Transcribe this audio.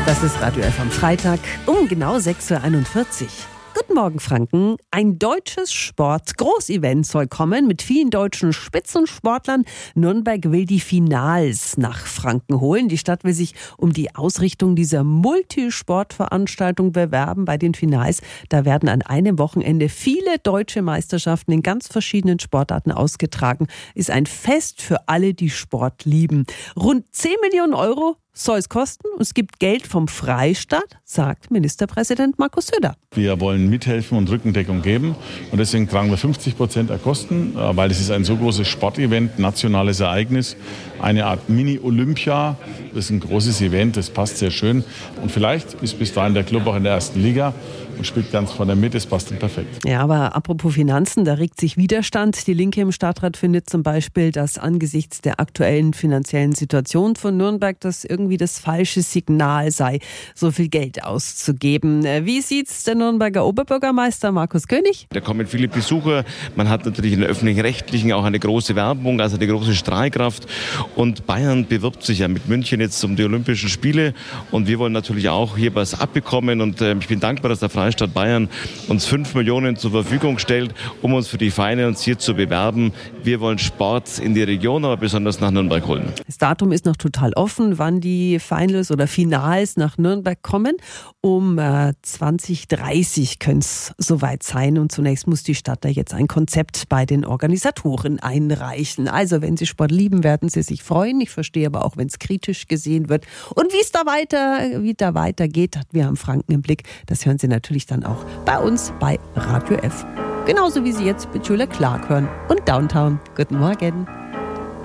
Das ist Radio F am Freitag um genau 6.41 Uhr. Guten Morgen, Franken. Ein deutsches Sport-Großevent soll kommen mit vielen deutschen Spitzensportlern. Nürnberg will die Finals nach Franken holen. Die Stadt will sich um die Ausrichtung dieser Multisportveranstaltung bewerben bei den Finals. Da werden an einem Wochenende viele deutsche Meisterschaften in ganz verschiedenen Sportarten ausgetragen. Ist ein Fest für alle, die Sport lieben. Rund 10 Millionen Euro soll es kosten. Es gibt Geld vom Freistaat, sagt Ministerpräsident Markus Söder. Wir wollen mithelfen und Rückendeckung geben. Und deswegen tragen wir 50% der Kosten, weil es ist ein so großes Sportevent, nationales Ereignis, eine Art Mini-Olympia. Das ist ein großes Event, das passt sehr schön. Und vielleicht ist bis dahin der Club auch in der ersten Liga und spielt ganz von der Mitte, das passt dann perfekt. Ja, aber apropos Finanzen, da regt sich Widerstand. Die Linke im Stadtrat findet zum Beispiel, dass angesichts der aktuellen finanziellen Situation von Nürnberg das irgendwie das falsche Signal sei, so viel Geld auszugeben. Wie sieht's der Nürnberger Oberbürgermeister Markus König? Da kommen viele Besucher. Man hat natürlich in der Öffentlich-Rechtlichen auch eine große Werbung, also eine große Strahlkraft. Und Bayern bewirbt sich ja mit München jetzt um die Olympischen Spiele. Und wir wollen natürlich auch hier was abbekommen. Und ich bin dankbar, dass der Freistaat Bayern uns 5 Millionen zur Verfügung stellt, um uns für die Finals hier zu bewerben. Wir wollen Sport in die Region, aber besonders nach Nürnberg holen. Das Datum ist noch total offen, wann die Finals oder Finals nach Nürnberg kommen. Um 2030 könnte es soweit sein. Und zunächst muss die Stadt da jetzt ein Konzept bei den Organisatoren einreichen. Also wenn Sie Sport lieben, werden Sie sich freuen. Ich verstehe aber auch, wenn es kritisch gesehen wird. Und wie es da weitergeht, hat wir haben Franken im Blick. Das hören Sie natürlich dann auch bei uns bei Radio F. Genauso wie Sie jetzt mit Julia Clark hören und Downtown. Guten Morgen.